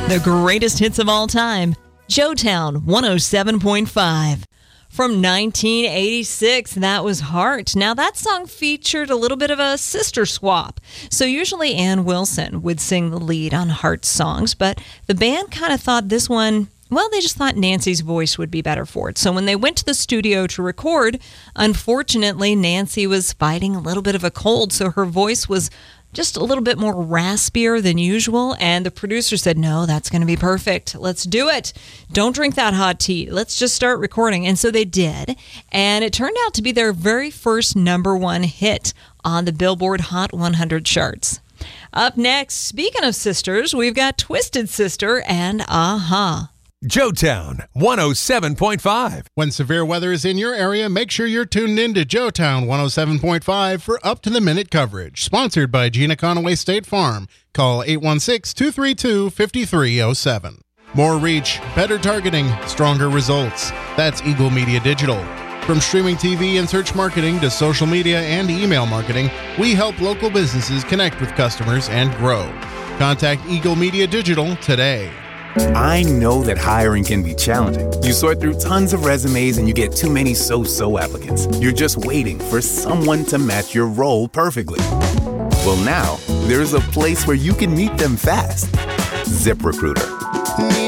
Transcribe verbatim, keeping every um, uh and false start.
The greatest hits of all time. Joetown one oh seven point five. From nineteen eighty-six, that was Heart. Now, that song featured a little bit of a sister swap. So usually Ann Wilson would sing the lead on Heart songs, but the band kind of thought this one, well, they just thought Nancy's voice would be better for it. So when they went to the studio to record, unfortunately, Nancy was fighting a little bit of a cold, so her voice was just a little bit more raspier than usual, and the producer said, no, that's going to be perfect. Let's do it. Don't drink that hot tea. Let's just start recording. And so they did, and it turned out to be their very first number one hit on the Billboard Hot one hundred charts. Up next, speaking of sisters, we've got Twisted Sister and A-ha. Joetown one oh seven point five. When severe weather is in your area, make sure you're tuned in to Joetown one oh seven point five for up-to-the-minute coverage. Sponsored by Gina Conaway State Farm. Call eight one six, two three two, five three zero seven. More reach, better targeting, stronger results. That's Eagle Media Digital. From streaming T V and search marketing to social media and email marketing, we help local businesses connect with customers and grow. Contact Eagle Media Digital today. I know that hiring can be challenging. You sort through tons of resumes and you get too many so-so applicants. You're just waiting for someone to match your role perfectly. Well, now, there's a place where you can meet them fast. ZipRecruiter.